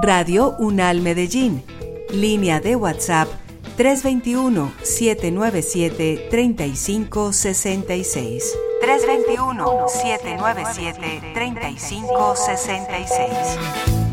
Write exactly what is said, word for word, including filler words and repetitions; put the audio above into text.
Radio UNAL Medellín. Línea de WhatsApp tres dos uno, siete nueve siete, tres cinco seis seis. tres dos uno, siete nueve siete, tres cinco seis seis.